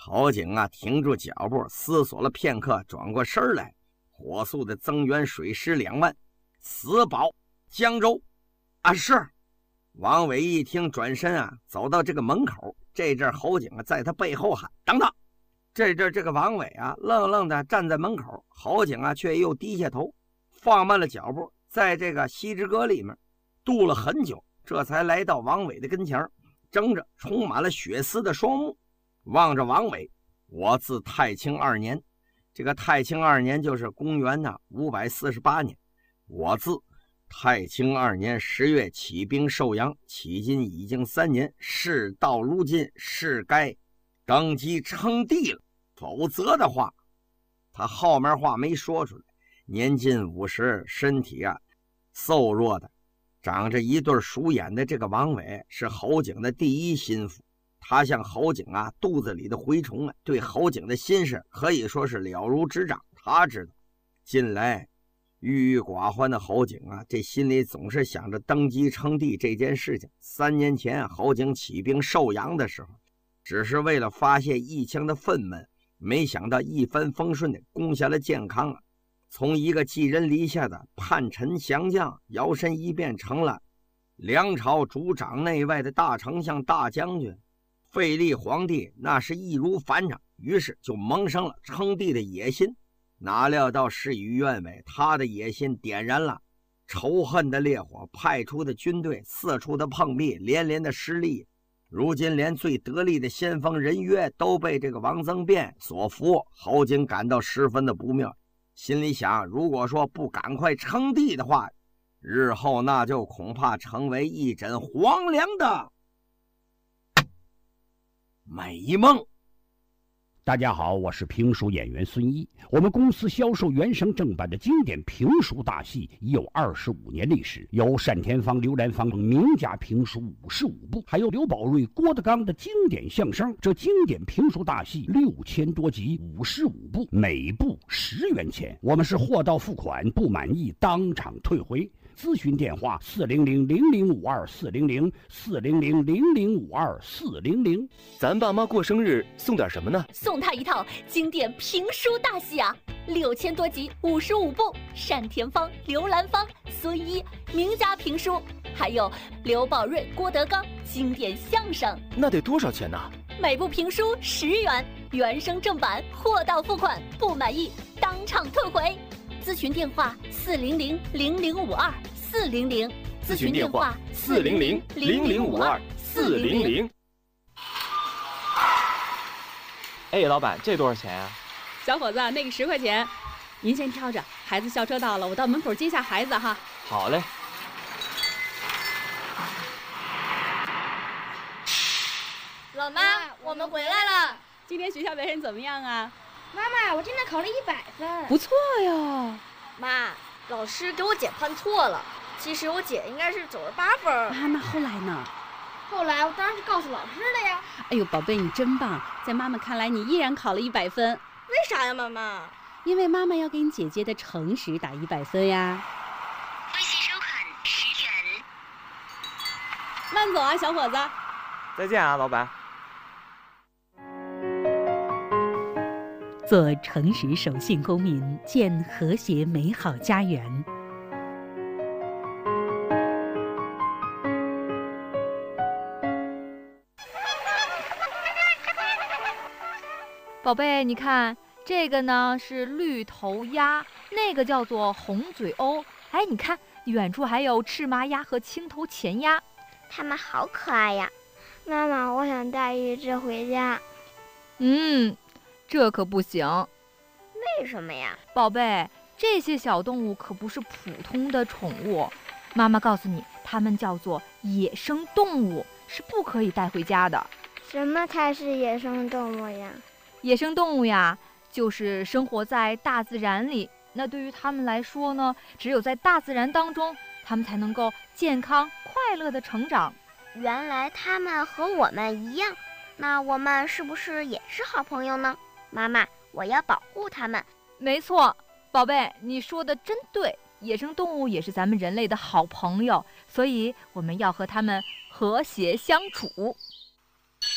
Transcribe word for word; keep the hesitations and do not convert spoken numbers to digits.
侯景啊停住脚步，思索了片刻，转过身来，火速的增援水师两万，死保江州。啊，是。王伟一听，转身啊走到这个门口，这阵侯景啊在他背后喊：“等等！”这阵这个王伟啊愣愣的站在门口，侯景啊却又低下头，放慢了脚步，在这个西之阁里面踱了很久，这才来到王伟的跟前，睁着充满了血丝的双目，望着王伟：“我自太清二年，这个太清二年就是公元呢五百四十八年，我自太清二年十月起兵寿阳，迄今已经三年，事到如今，是该登基称帝了。否则的话，他后面话没说出来。年近五十，身体啊瘦弱的，长着一对鼠眼的这个王伟是侯景的第一心腹。他像侯景啊肚子里的蛔虫啊，对侯景的心事可以说是了如指掌。他知道，近来郁郁寡欢的侯景啊，这心里总是想着登基称帝这件事情。三年前侯景起兵寿阳的时候，只是为了发泄一腔的愤懑，没想到一帆风顺的攻下了建康啊，从一个寄人篱下的叛臣降将，摇身一变成了梁朝主掌内外的大丞相、大将军。废立皇帝那是易如反掌，于是就萌生了称帝的野心。哪料到事与愿违，他的野心点燃了仇恨的烈火，派出的军队四处的碰壁，连连的失利。如今连最得力的先锋人约都被这个王增辩所俘，侯景感到十分的不妙，心里想，如果说不赶快称帝的话，日后那就恐怕成为一枕黄粱的美梦。 大家好，我是评书演员孙一。我们公司销售原声正版的经典评书大戏已有二十五年历史，有单田芳、刘兰芳等名家评书五十五部，还有刘宝瑞、郭德纲的经典相声。这经典评书大戏六千多集，五十五部，每部十元钱。我们是货到付款，不满意当场退回。咨询电话：四零零零零五二四零零四零零零零五二四零零。 咱爸妈过生日送点什么呢？ 送他一套经典评书大戏啊，六千多集，五十五部，单田芳、刘兰芳、孙一名家评书，还有刘宝瑞、郭德纲经典相声。 那得多少钱呢？ 每部评书十元，原声正版，货到付款，不满意当场退回。咨询电话：四零零零零五二四零零。 咨询电话：四零零零零五二四零零。哎，老板，这多少钱啊？ 小伙子，那个十块钱，您先挑着。孩子校车到了，我到门口接下孩子哈。 好嘞。 老妈，我们回来了。 今天学校表现怎么样啊？ 妈妈，我今天考了一百分， 不错哟。 妈，老师给我姐判错了，其实我姐应该是九十八分。 啊，那后来呢？ 后来我当然是告诉老师了呀。 哎呦，宝贝，你真棒！在妈妈看来，你依然考了一百分。 为啥呀，妈妈？ 因为妈妈要给你姐姐的诚实打一百分呀。 微信收款十元。 慢走啊，小伙子。 再见啊，老板。 做诚实守信公民，建和谐美好家园。 宝贝，你看这个呢是绿头鸭，那个叫做红嘴鸥。哎，你看远处还有赤麻鸭和青头前鸭， 它们好可爱呀！妈妈，我想带一只回家。 嗯，这可不行。 为什么呀？ 宝贝，这些小动物可不是普通的宠物，妈妈告诉你，它们叫做野生动物，是不可以带回家的。 什么才是野生动物呀？ 野生动物呀，就是生活在大自然里。那对于它们来说呢，只有在大自然当中，它们才能够健康快乐的成长。 原来它们和我们一样，那我们是不是也是好朋友呢？妈妈，我要保护它们。 没错，宝贝，你说的真对，野生动物也是咱们人类的好朋友，所以我们要和它们和谐相处。